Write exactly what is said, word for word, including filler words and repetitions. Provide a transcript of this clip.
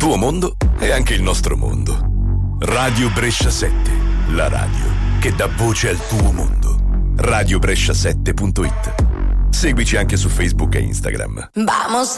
tuo mondo è anche il nostro mondo. Radio Brescia sette, la radio che dà voce al tuo mondo. radio brescia sette punto it. Seguici anche su Facebook e Instagram. Vamos